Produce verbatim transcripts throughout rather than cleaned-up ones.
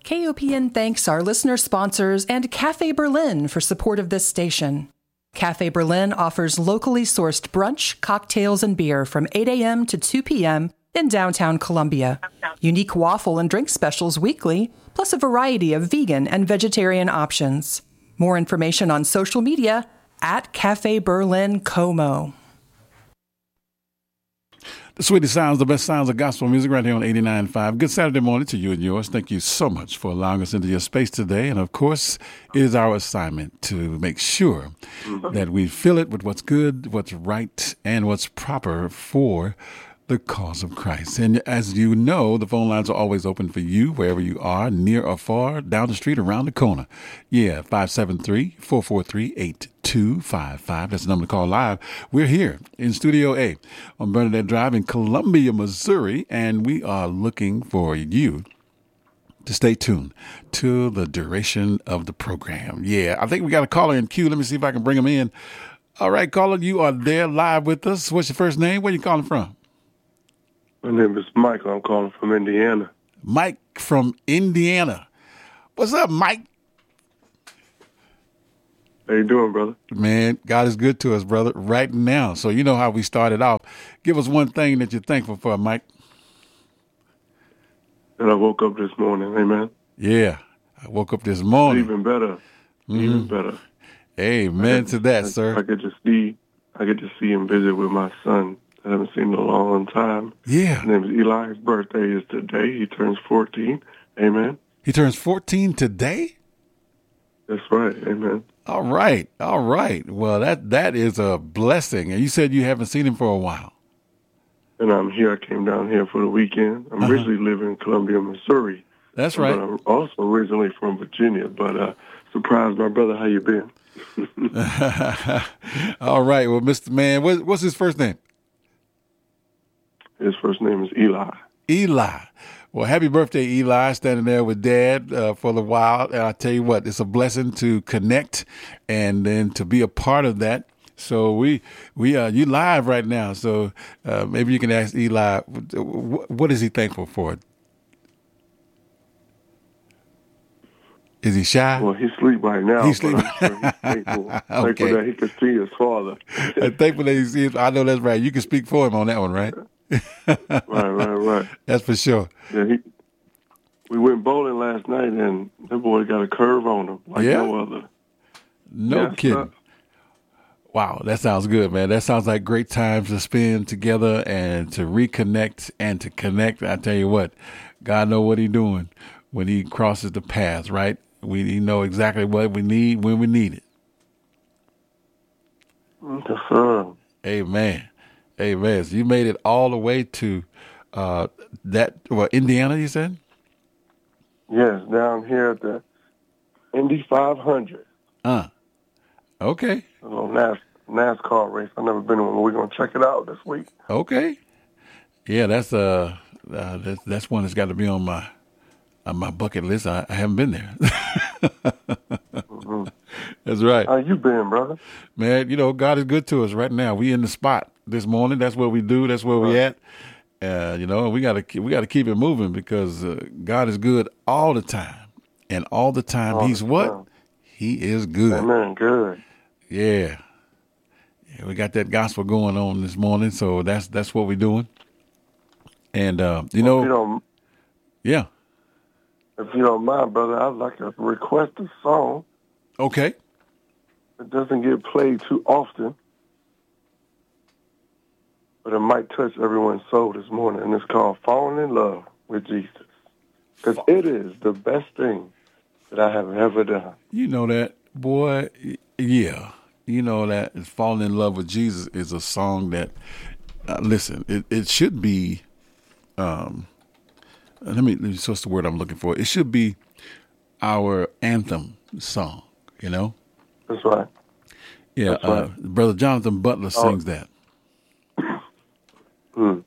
K O P N thanks our listener sponsors and Cafe Berlin for support of this station. Cafe Berlin offers locally sourced brunch, cocktails, and beer from eight a.m. to two p.m. in downtown Columbia. Unique waffle and drink specials weekly, plus a variety of vegan and vegetarian options. More information on social media at Cafe Berlin Como. The sweetest sounds, the best sounds of gospel music right here on eighty-nine point five. Good Saturday morning to you and yours. Thank you so much for allowing us into your space today. And, of course, it is our assignment to make sure that we fill it with what's good, what's right, and what's proper for the cause of Christ. And as you know, the phone lines are always open for you, wherever you are, near or far, down the street, around the corner. Yeah, five seven three, four four three, eight two five five. That's the number to call live. We're here in Studio A on Bernadette Drive in Columbia, Missouri, and we are looking for you to stay tuned to the duration of the program. Yeah, I think we got a caller in queue. Let me see if I can bring him in. All right, caller, you are there live with us. What's your first name? Where are you calling from? My name is Michael. I'm calling from Indiana. Mike from Indiana. What's up, Mike? How you doing, brother? Man, God is good to us, brother, right now. So you know how we started off. Give us one thing that you're thankful for, Mike. That I woke up this morning. Amen. Yeah, I woke up this morning. Even better. Mm-hmm. Even better. Amen to that, I, sir. I get to see, I get to see and visit with my son. I haven't seen in a long time. Yeah. His name is Eli. His birthday is today. He turns fourteen. Amen. He turns fourteen today? That's right. Amen. All right. All right. Well, that that is a blessing. And you said you haven't seen him for a while. And I'm here. I came down here for the weekend. I'm uh-huh. originally living in Columbia, Missouri. That's right. But I'm also originally from Virginia. But uh, surprised, my brother, how you been? All right. Well, Mister Man, what, what's his first name? His first name is Eli. Eli. Well, happy birthday, Eli, standing there with Dad uh, for a while. And I tell you what, it's a blessing to connect and then to be a part of that. So we, we uh, you live right now. So uh, maybe you can ask Eli, what is he thankful for? Is he shy? Well, he's asleep right now. He's sleeping. Sure he's thankful, okay. thankful that he can see his father. Thankful that he sees. I know that's right. You can speak for him on that one, right? right, right, right. That's for sure. Yeah, he, we went bowling last night, and that boy got a curve on him like yeah? no other. No yeah, kidding. Not. Wow, that sounds good, man. That sounds like great times to spend together and to reconnect and to connect. I tell you what, God know what He's doing when He crosses the paths, right? We know exactly what we need when we need it. Yes, sir. Amen. Amen. So you made it all the way to uh, that, well, Indiana, you said? Yes, down here at the Indy five hundred. Uh, okay. A little NAS- NASCAR race. I've never been to one, but we're going to check it out this week. Okay. Yeah, that's uh, uh that's, that's one that's got to be on my on my bucket list. I, I haven't been there. mm-hmm. That's right. How you been, brother? Man, you know, God is good to us right now. We in the spot this morning. That's what we do. That's where right. we at. Uh, you know, we got to we got to keep it moving because uh, God is good all the time, and all the time all He's the what? Time. He is good. Amen. Good. Yeah. Yeah. We got that gospel going on this morning, so that's that's what we're doing. And uh, you well, know, if you don't, yeah. If you don't mind, brother, I'd like to request a song. Okay. It doesn't get played too often, but it might touch everyone's soul this morning, and it's called Falling in Love with Jesus. Because it is the best thing that I have ever done. You know that, boy, yeah. You know that Falling in Love with Jesus is a song that, uh, listen, it, it should be, um, let me, let me, what's the word I'm looking for? It should be our anthem song, you know? That's right. Yeah, That's right. Uh, Brother Jonathan Butler sings oh. that. Hmm.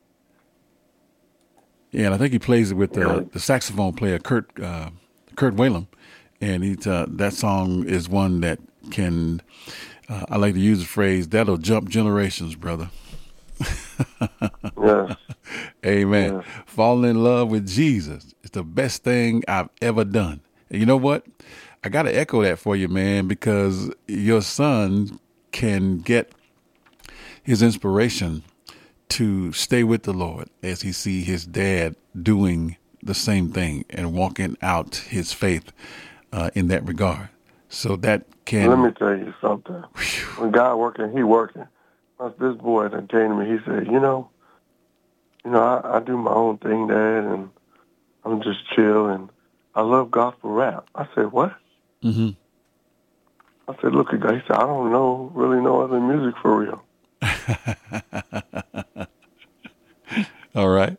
Yeah, and I think he plays it with uh, the saxophone player Kurt uh, Kurt Whalum, and he uh, that song is one that can uh, I like to use the phrase that'll jump generations, brother. Yes. Amen. Yes. Falling in love with Jesus is the best thing I've ever done. And you know what? I got to echo that for you, man, because your son can get his inspiration to stay with the Lord as he see his dad doing the same thing and walking out his faith uh, in that regard. So that can... Let me tell you something. Whew. When God working, he working. This boy that came to me, he said, you know, you know, I, I do my own thing, Dad, and I'm just chill, and I love gospel rap. I said, what? Mm-hmm. I said, look at God. He said, I don't know, really know other music for real. All right.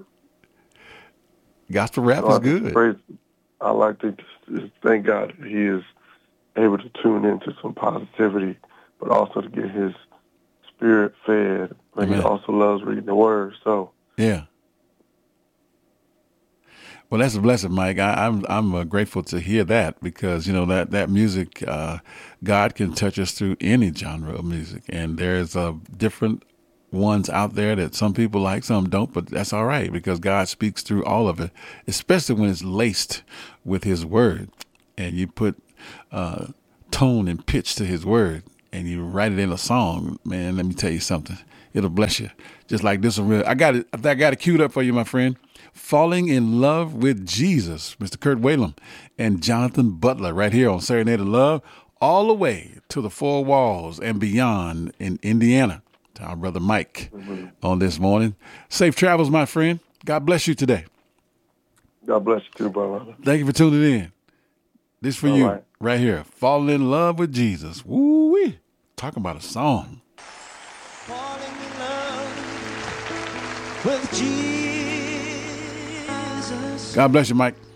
Gospel rap so is good. Praise, I like to just thank God that he is able to tune into some positivity, but also to get his spirit fed. But Amen. He also loves reading the word. So yeah. Well, that's a blessing, Mike. I, I'm I'm uh, grateful to hear that because you know that that music, uh, God can touch us through any genre of music, and there's uh, different ones out there that some people like, some don't, but that's all right because God speaks through all of it, especially when it's laced with His word, and you put uh, tone and pitch to His word, and you write it in a song. Man, let me tell you something. It'll bless you. Just like this one. Real, I got it. I got it queued up for you, my friend. Falling in Love with Jesus, Mister Kurt Whalum and Jonathan Butler, right here on Serenade of Love, all the way to the four walls and beyond in Indiana. To our brother Mike mm-hmm. on this morning. Safe travels, my friend. God bless you today. God bless you too, brother. Thank you for tuning in. This for all you right. right here. Falling in Love with Jesus. Woo-wee. Talking about a song. Falling in love with Jesus. God bless you, Mike.